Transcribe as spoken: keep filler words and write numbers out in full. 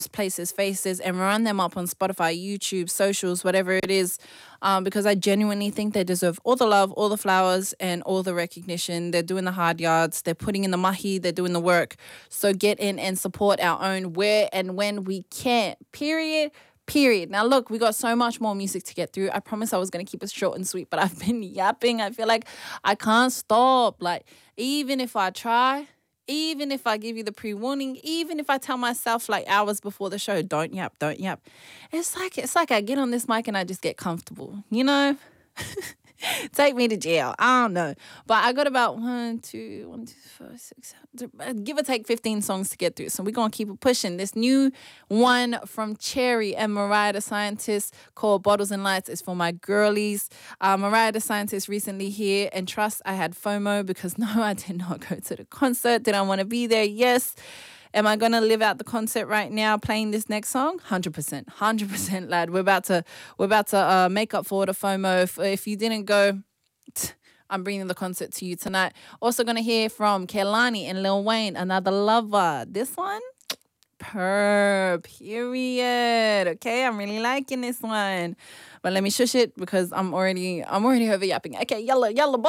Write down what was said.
places, faces, and run them up on Spotify, YouTube, socials, whatever it is, um, because I genuinely think they deserve all the love, all the flowers, and all the recognition. They're doing the hard yards, they're putting in the mahi, they're doing the work. So get in and support our own where and when we can. Period. Period. Now, look, we got so much more music to get through. I promise I was going to keep it short and sweet, but I've been yapping. I feel like I can't stop. Like, even if I try, even if I give you the pre-warning, even if I tell myself like hours before the show, don't yap, don't yap. It's like it's like I get on this mic and I just get comfortable, you know? Take me to jail. I don't know. But I got about one, two, one, two, five, six, seven, give or take fifteen songs to get through. So we're going to keep it pushing. This new one from Cherry and Mariah the Scientist called Bottles and Lights is for my girlies. Uh, Mariah the Scientist recently here. And trust, I had FOMO because no, I did not go to the concert. Did I want to be there? Yes. Am I going to live out the concert right now playing this next song? one hundred percent. one hundred percent, lad. We're about to we're about to uh, make up for the FOMO. If, if you didn't go, I'm bringing the concert to you tonight. Also going to hear from Kehlani and Lil Wayne, Another Lover. This one, per period. Okay, I'm really liking this one. But let me shush it because I'm already I'm already over yapping. Okay, yalla, yalla, boy.